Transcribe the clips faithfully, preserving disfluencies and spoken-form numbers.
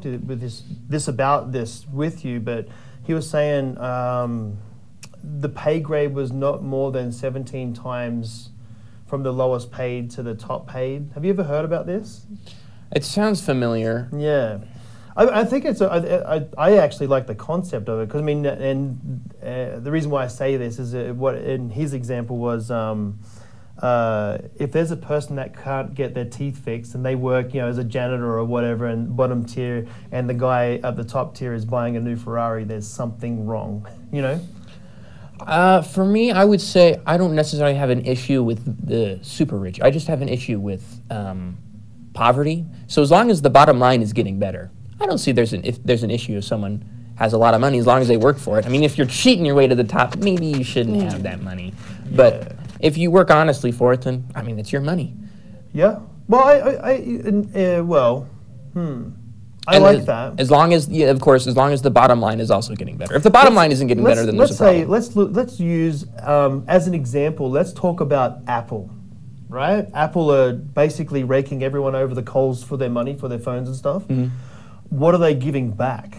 talked to with this this about this with you, but he was saying um, the pay grade was not more than seventeen times from the lowest paid to the top paid. Have you ever heard about this? It sounds familiar. Yeah. I, I think it's, a, I, I, I actually like the concept of it, because I mean, and uh, the reason why I say this is uh, what in his example was, um, uh, if there's a person that can't get their teeth fixed and they work, you know, as a janitor or whatever, and bottom tier, and the guy at the top tier is buying a new Ferrari, there's something wrong, you know? Uh, for me, I would say I don't necessarily have an issue with the super rich. I just have an issue with um, poverty. So as long as the bottom line is getting better, I don't see there's an if there's an issue if someone has a lot of money as long as they work for it. I mean, if you're cheating your way to the top, maybe you shouldn't have that money. Yeah. But if you work honestly for it, then I mean, it's your money. Yeah. Well, I, I, I uh, well, hmm. I and like as, that. As long as, yeah, of course, as long as the bottom line is also getting better. If the bottom let's, line isn't getting better, then there's a problem. Let's say, let's let's use um, as an example. Let's talk about Apple, right? Apple are basically raking everyone over the coals for their money, for their phones and stuff. Mm-hmm. What are they giving back?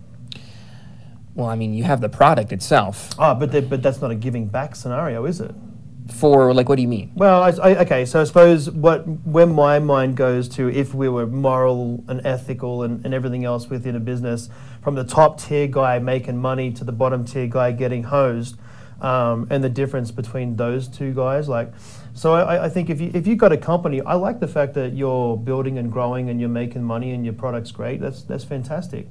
Well, I mean, you have the product itself. Ah, but but that's not a giving back scenario, is it? For, like, what do you mean? Well, I, I, okay, so I suppose what where my mind goes to, if we were moral and ethical and, and everything else within a business, from the top tier guy making money to the bottom tier guy getting hosed, um, and the difference between those two guys, like, so I, I think if you if you've got a company, I like the fact that you're building and growing and you're making money and your product's great. That's that's fantastic.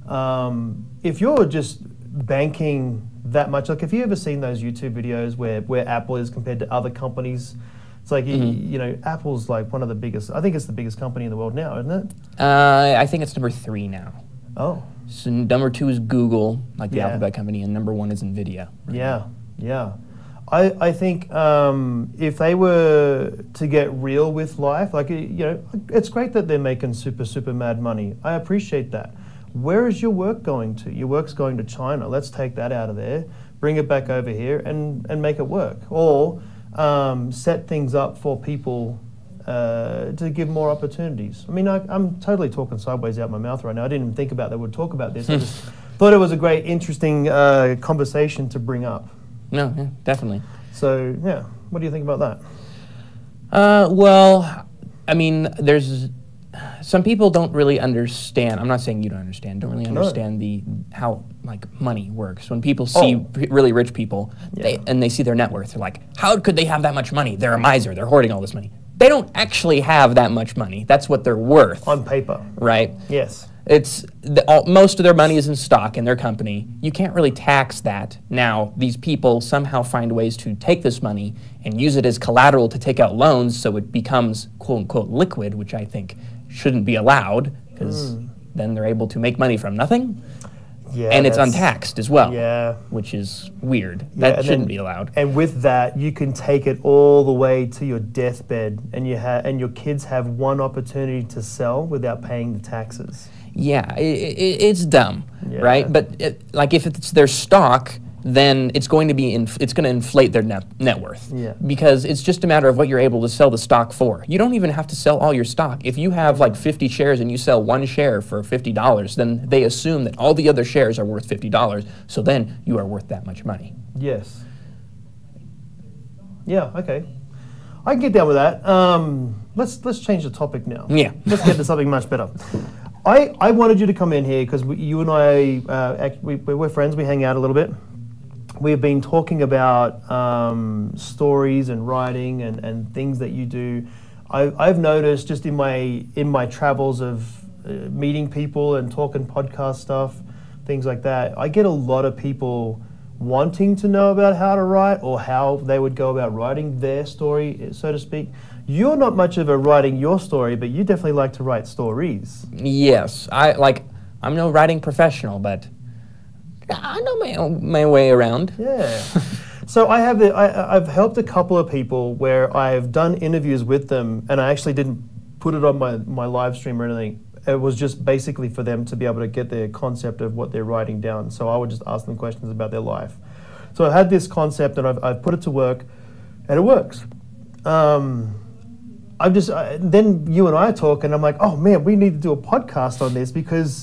Um, if you're just banking that much, like, have you ever seen those YouTube videos where, where Apple is compared to other companies? It's like, mm-hmm. you, you know, Apple's like one of the biggest, I think it's the biggest company in the world now, isn't it? Uh, I think it's number three now. Oh. So number two is Google, like the yeah. Alphabet company, and number one is NVIDIA. Right yeah, now. yeah. I, I think um, if they were to get real with life, like, you know, it's great that they're making super, super mad money. I appreciate that. Where is your work going to? Your work's going to China. Let's take that out of there, bring it back over here, and, and make it work. Or um, set things up for people uh, to give more opportunities. I mean, I, I'm totally talking sideways out my mouth right now. I didn't even think about that we'd talk about this. I just thought it was a great, interesting uh, conversation to bring up. No, yeah, definitely. So, yeah, what do you think about that? Uh, well, I mean, there's... Some people don't really understand. I'm not saying you don't understand. Don't really understand no. the how like money works. When people see oh. p- really rich people, yeah. they, and they see their net worth, they're like, "How could they have that much money? They're a miser. They're hoarding all this money." They don't actually have that much money. That's what they're worth on paper, right? Yes. It's the, all, most of their money is in stock in their company. You can't really tax that. Now, these people somehow find ways to take this money and use it as collateral to take out loans, so it becomes quote unquote liquid, which I think shouldn't be allowed, because mm. then they're able to make money from nothing. Yeah, and it's untaxed as well, yeah. which is weird. Yeah, that shouldn't then, be allowed. And with that, you can take it all the way to your deathbed, and you ha- and your kids have one opportunity to sell without paying the taxes. Yeah, it, it, it's dumb, yeah. right? But it, like if it's their stock, then it's going to be inf- it's going to inflate their net, net worth. Yeah. Because it's just a matter of what you're able to sell the stock for. You don't even have to sell all your stock. If you have like fifty shares and you sell one share for fifty dollars, then they assume that all the other shares are worth fifty dollars, so then you are worth that much money. Yes. Yeah, okay. I can get down with that. Um, let's let's change the topic now. Yeah. Let's get to something much better. I, I wanted you to come in here because you and I, uh, act, we, we're friends, we hang out a little bit. We've been talking about um, stories and writing and, and things that you do. I, I've noticed just in my in my travels of uh, meeting people and talking podcast stuff, things like that, I get a lot of people wanting to know about how to write or how they would go about writing their story, so to speak. You're not much of a writing your story, but you definitely like to write stories. Yes, I like. I'm no writing professional, but I know my my way around. Yeah. So I have the, I, I've helped a couple of people where I've done interviews with them, and I actually didn't put it on my, my live stream or anything. It was just basically for them to be able to get the concept of what they're writing down. So I would just ask them questions about their life. So I had this concept, and I've, I've put it to work, and it works. Um, I'm just, I, then you and I talk, and I'm like, oh man, we need to do a podcast on this because